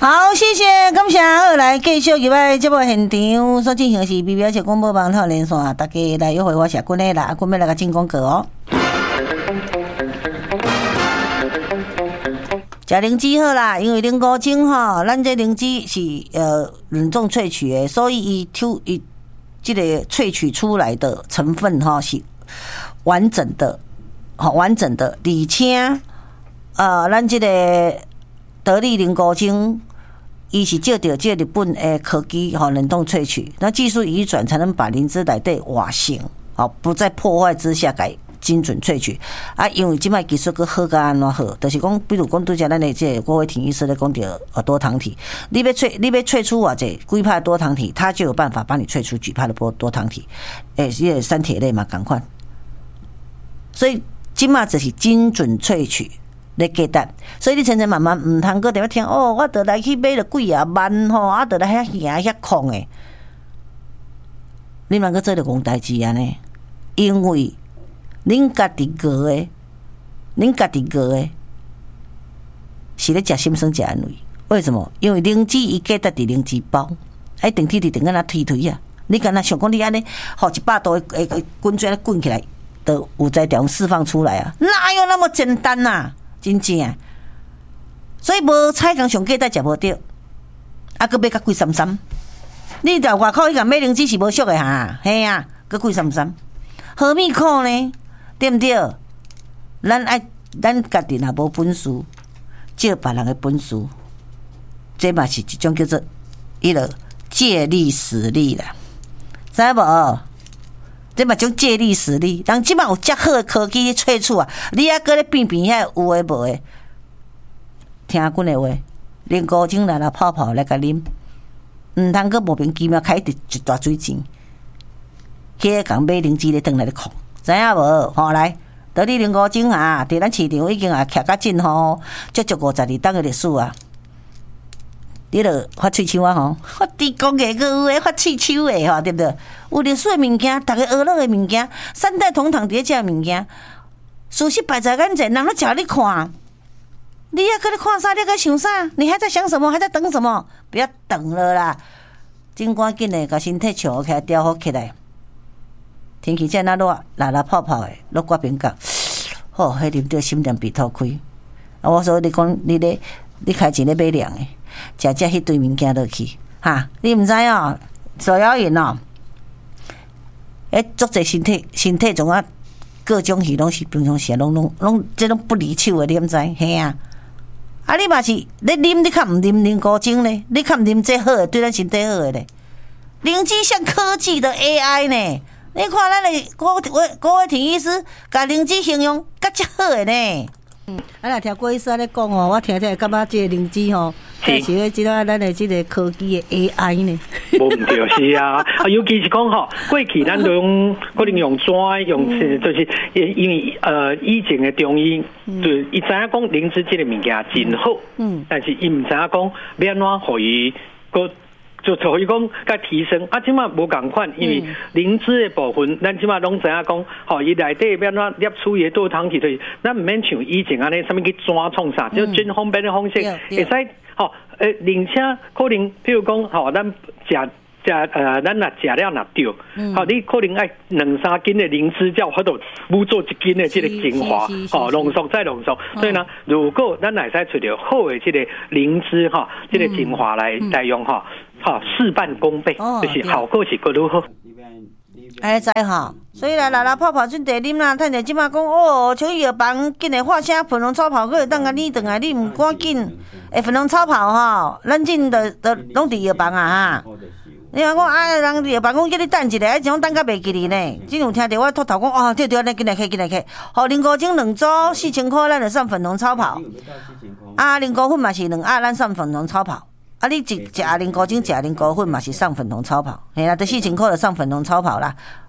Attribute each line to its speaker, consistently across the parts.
Speaker 1: 好，谢谢，感谢。好，来继续入来节目现场所进行的是微微小广播网套连线，大家来约会我是君的啦，君要来个进广告哦。食灵芝好啦，因为灵菇精吼，咱这灵芝是冷冻萃取的，所以伊这个萃取出来的成分哈是完整的，好完整的，而且咱这个得力灵菇精，伊是借着这日本的科技哈冷冻萃取，那技术移转才能把灵芝内底活性，好不在破坏之下改精准萃取啊。因为即摆技术佫好甲安怎好，就是讲，比如讲拄则咱的这郭伟庭医师咧讲到多糖体，你要萃出偌济几帕多糖体，它就有办法帮你萃出几帕的多糖体，这个三铁类嘛同款。所以即摆就是精准萃取。咧价值，所以你千千万万唔通搁伫遐听哦，我得来去买了几啊万吼，啊得来遐行遐空诶，你莫搁做着戆代志安尼，因为恁家己个诶，是咧食心酸食安慰。为什么？因为灵芝伊价值伫灵芝包，哎，定天定安那推啊！你敢若想讲你安尼，吼100度诶滚水滚起来，都有在条释放出来啊？哪有那么简单啊？真正，所以无菜工上价值食无着，啊，佮买较贵33。你在外口迄个买灵芝是无俗的哈，嘿啊，佮贵33，何必苦呢？对不对？咱家己若无本事，借别人的本事，这嘛是一种叫做借力使力啦，知影无？这嘛种借力使力，人即摆有遮好的科技去萃取啊！你还搁咧边遐有诶无诶？听阮诶话，灵菇精来泡泡来甲啉，毋通搁莫名其妙开一大水钱，去共买灵芝咧转来咧控，知影无？吼来，得力灵菇精啊，伫咱市场已经啊徛较紧吼，足52档诶历史啊！你著发喙手啊吼，发地公个个有诶，发喙手诶吼，对不对？有历史诶物件，逐个学乐诶物件，三代同堂伫咧食物件，事实摆在眼前，人都食你看。你还搁咧看啥？你搁想啥？你还在想什么？还在等什么？不要等了啦！真赶紧诶，甲身体调起来，调好起来。天气真那热，热泡泡诶，落刮冰角，吼，迄啉着心凉鼻头开。啊，我说你讲，你开钱咧买凉诶。食迄堆物件落去，哈！你毋知哦，手摇饮哦，足侪身体种啊，各种鱼拢是平常时拢这种不离手的，你毋知？嘿啊！啊，你嘛是咧啉，你较毋啉灵菇精咧？你较毋啉这好的，对咱身体好的咧？灵芝像科技的 AI 呢？你看咱的郭伟庭医师，甲灵芝形容甲遮好的呢。来听郭医师咧讲哦，我听感觉这个灵芝吼，是咧即个咱的即个科技的 AI 呢。
Speaker 2: 无毋对是啊，尤其是讲吼，过去咱都用可能用纸用，就是因为以前的中医，就伊知影讲灵芝这个物件真好，但是伊毋知影讲要安怎互伊个。就所以讲，甲提升啊，即马无共款，因为灵芝的部分，咱即马拢知影讲，吼，伊内底要怎摄取伊的多糖体，所以咱毋免像以前安尼，啥物去抓创啥，就真方便的方式，会使吼，而且可能，譬如讲，吼，咱食。咱若食了若对，好，你可能爱2-3斤的灵芝，才有法度补做1斤的这个精华，哦，浓缩再浓缩。所以呢，如果咱来使找到好的这个灵芝哈，这个精华来用哈，好事半功倍，就是效果是更如好。
Speaker 1: 哎，知哈，所以来泡泡准茶啉啦，趁着即马讲哦，像药房紧来发声粉红草泡，佫会当甲你转来，你毋赶紧，粉红草泡吼，咱进的拢伫药房啊哈。你讲啊，人药房讲叫你等一下，种等甲袂记哩呢。真有听着我秃头讲哦，对，咱紧来去。好，灵菇精2组4000块，咱就送粉红草泡。啊，灵菇粉嘛是2盒，咱送粉红草泡。啊，你食灵菇精，食灵菇粉嘛是送粉红草泡。嘿啦，这4000块就送粉红草泡啦。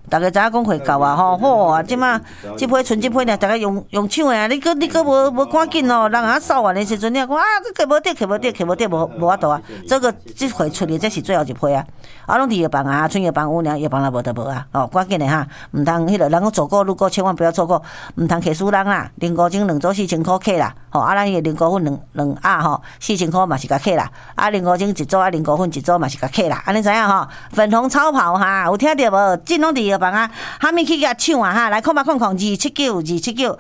Speaker 1: 大家知影讲会到啊吼，好啊，即马即批剩即批呢，大家用抢的啊，你个无赶紧哦，人啊扫完的时阵，你讲啊，摕无得，无法度啊，这个即回出的这是最后一批啊，啊，拢伫药房啊，剩药房有俩，药房也无得无啊，哦，赶紧的哈，毋通迄个人讲走过路过，千万不要错过，毋通客输人啦，零五精2组4000块客啦，吼，啊，咱迄个零股份两盒吼，4000块嘛是甲客啦，啊，零五精1组啊，零股份1组嘛是甲客啦，安尼知影吼？粉红超跑哈，有听到无？真拢伫药房啊，哈咪去甲抢啊哈，来0800279279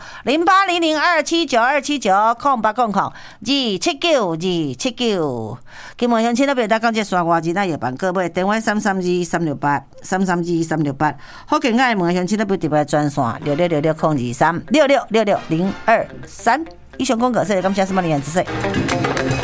Speaker 1: 0800279279 金门乡亲那边大讲这刷外钱那药房购买电话332-368福建爱门乡亲那边特别专线6666-023 6666-023。以上广告，谢谢感谢什么的颜值。